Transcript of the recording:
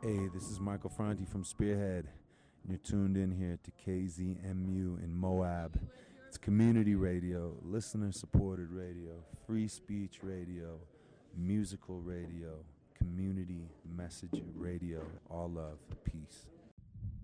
Hey, this is Michael Franti from Spearhead, and you're tuned in here to KZMU in Moab. It's community radio, listener supported radio, free speech radio, musical radio, community message radio. All love, peace.